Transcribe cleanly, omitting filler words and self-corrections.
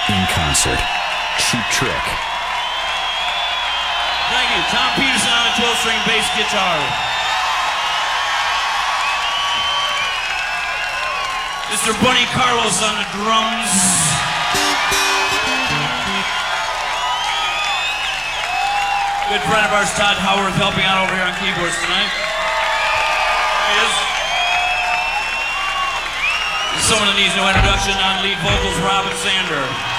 in concert. Cheap Trick. Thank you. Tom Peterson on the 12-string bass guitar. Mr. Bunny Carlos on the drums. Good friend of ours, Todd Howarth, helping out over here on keyboards tonight. There he is. Someone that needs no introduction on lead vocals, Robin Sander.